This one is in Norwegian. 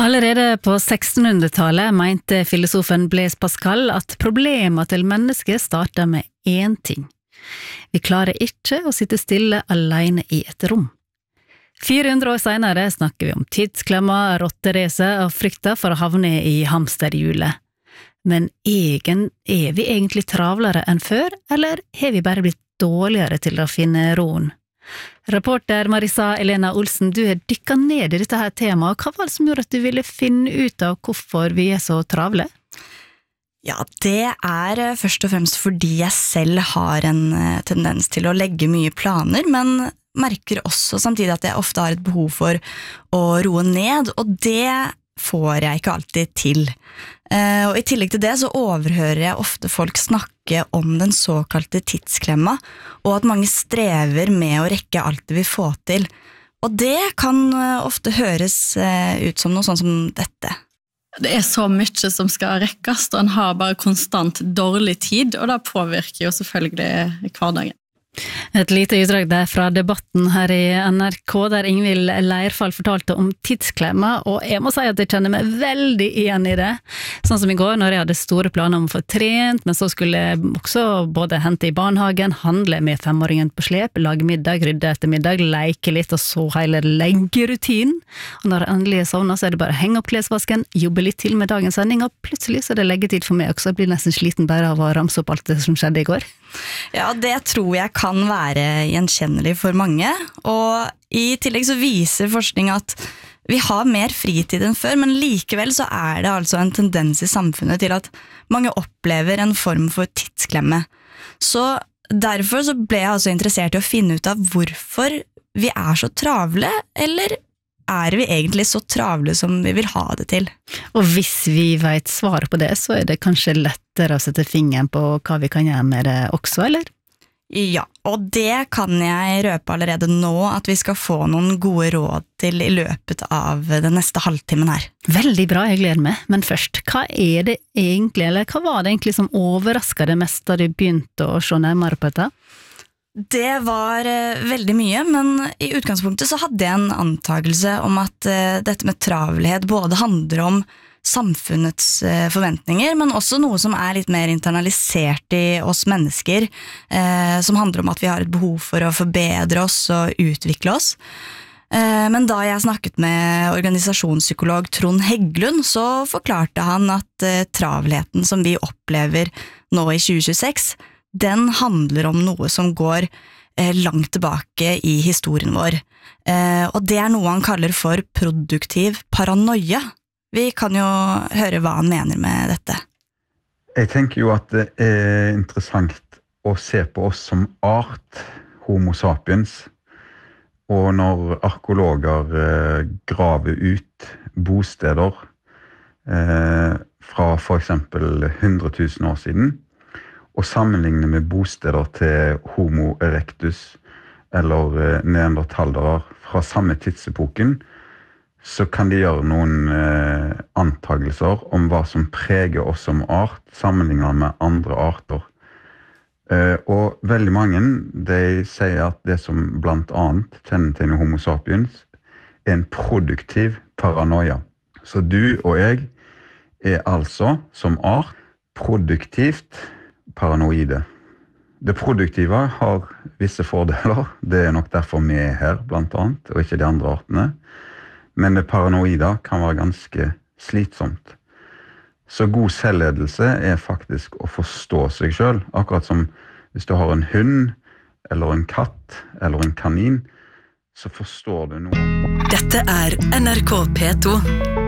Allerede på 1600-tallet mente filosofen Blaise Pascal at problemet til mennesket starter med én ting. Vi klarer ikke å sitte stille alene i et rom. 400 år senere snakker vi om tidsklemmer, rotterace og frykta for å havne i hamsterhjulet. Men er vi egentlig travlere enn før, eller har vi bare blitt dårligere til å finne roen? Reporter Marisa Elena Olsen, du har dykket ned i dette her temaet. Hva var det som gjorde at du ville finne ut av hvorfor vi er så travle? Ja, det først og fremst fordi jeg selv har en tendens til å legge mye planer, men merker også samtidig at jeg ofte har et behov for å roe ned, og det får jeg ikke alltid til. Og i tillegg til det så overhører jeg ofte folk snakke om den såkalte tidsklemma, og at mange strever med å rekke alt de vil få til. Og det kan ofte høres ut som noe sånn som dette. Det så mye som skal rekkes, og en har bare konstant dårlig tid, og det påvirker jo selvfølgelig hverdagen. Et lite utdrag der fra debatten her i NRK, der Ingvild Leirfall fortalte om tidsklemma, og jeg må si at jeg kjenner meg veldig igjen i det. Sånn som i går, når jeg hadde store planer om å få trent, men så skulle jeg også både hente i barnehagen, handle med 5-åringen på slep, lage middag, rydde etter middag, leke litt, og så hele leggerutinen. Og når jeg endelig sovner, så det bare å henge opp klesvasken, jobbe litt til med dagens sending, og plutselig så det leggetid for meg også. Jeg blir nesten sliten bare av å ramse opp alt det som skjedde i går. Ja, det tror jeg kan være gjenkjennelig for mange, og i tillegg så viser forskning at vi har mer fritid enn før, men likevel så det altså en tendens i samfunnet til at mange opplever en form for tidsklemme. Så derfor så ble jeg altså interessert i å finne ut av hvorfor vi så travle, eller vi egentlig så travle som vi vil ha det til? Og hvis vi vet svaret på det, så det kanskje lettere å sette fingeren på hva vi kan gjøre med det også, eller? Ja, og det kan jeg røpe allerede nå at vi skal få noen gode råd til i løpet av den neste halvtimen her. Veldig bra, jeg gleder meg. Men først, hva det egentlig, eller hva var det egentlig som overrasket deg mest da du begynte å se nærmere på dette? Det var veldig mye, men i utgangspunktet så hadde jeg en antagelse om at dette med travelhet både handler om samfunnets forventninger, men også noe som litt mer internalisert i oss mennesker, som handler om at vi har et behov for å forbedre oss og utvikle oss. Men da jeg snakket med organisasjonspsykolog Trond Heggelund, så forklarte han at travelheten som vi opplever nå i 2026, den handler om noe som går langt tilbake i historien vår. Og det noe han kaller for produktiv paranoia. Vi kan jo høre hva han mener med dette. Jeg tenker jo at det interessant å se på oss som art, homo sapiens, og når arkeologer graver ut bosteder fra for eksempel 100 000 år siden, og sammenligne med bosteder til Homo erectus eller neandertalere fra samme tidsepoken, så kan de gjøre noen antagelser om hva som preger oss som art, sammenlignet med andre arter. Og veldig mange, de sier at det som blant annet kjennetegner Homo sapiens, en produktiv paranoia. Så du og jeg altså som art produktivt paranoide. Det produktive har visse fordeler, det nok derfor vi her blant annet, og ikke de andre artene. Men det paranoide kan være ganske slitsomt. Så god selvledelse faktisk å forstå seg selv, akkurat som hvis du har en hund, eller en katt, eller en kanin, så forstår du noe. Dette NRK P2.